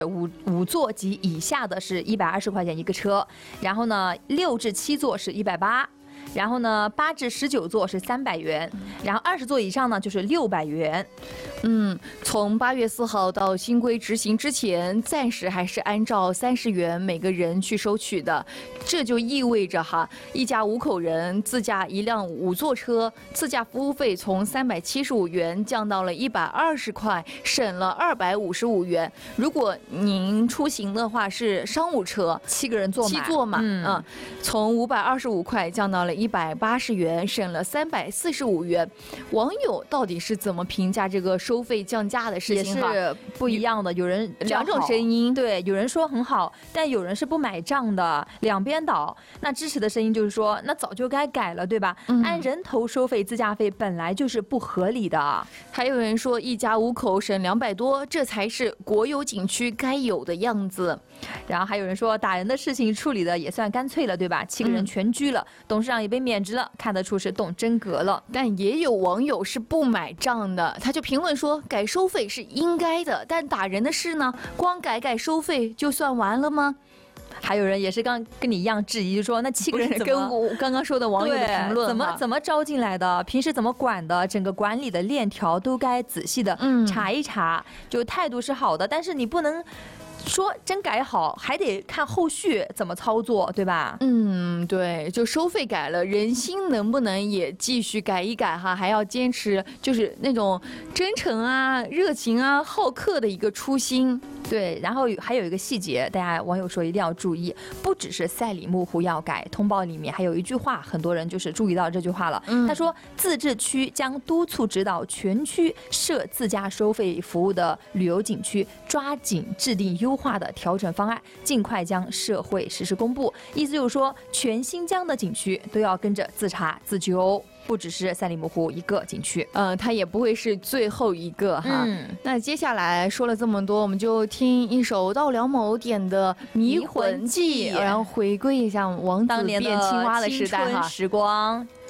5座及以下的是120块钱一个车，然后呢6至7座是180。然后呢，8至19座是300元，然后20座以上呢就是600元。 从8月4号到新规执行之前，暂时还是按照30元每个人去收取的。这就意味着一家5口人自驾一辆5座车，自驾服务费从375元降到了120块，省了255元。如果您出行的话是商务车 ，7个人坐满， 7座嘛，从525块降到了180元，省了345元。网友到底是怎么评价这个收费降价的事情？ 也是不一样的，有人两种声音， 对，有人说很好，但有人是不买账的，两边倒。那支持的声音就是说，那早就该改了，对吧？按人头收费自驾费本来就是不合理的。 还有人说一家5口省200多，这才是国有景区该有的样子。 然后还有人说打人的事情处理的也算干脆了，对吧？7个人全拘了，董事长也被免职了，看得出是动真格了。 但也有网友是不买账的，他就评论说改收费是应该的，但打人的事呢，光改收费就算完了吗？ 还有人也是跟你一样质疑，就说那7个人跟我刚刚说的网友的评论怎么招进来的，平时怎么管的，整个管理的链条都该仔细的查一查。就态度是好的，但是你不能说真改好，还得看后续怎么操作，对吧？ 对，就收费改了，人心能不能也继续改一改还要坚持就是那种真诚啊、热情啊、好客的一个初心。 对，然后还有一个细节，大家网友说一定要注意，不只是赛里木湖要改，通报里面还有一句话，很多人就是注意到这句话了。他说，自治区将督促指导全区设自驾收费服务的旅游景区，抓紧制定优化的调整方案，尽快将社会实施公布。意思就是说，全新疆的景区都要跟着自查自纠。不只是赛里木湖一个景区， 它也不会是最后一个那接下来说了这么多，我们就听一首稻粱某点的《迷魂记》，然后回归一下王子变青蛙的时代时光。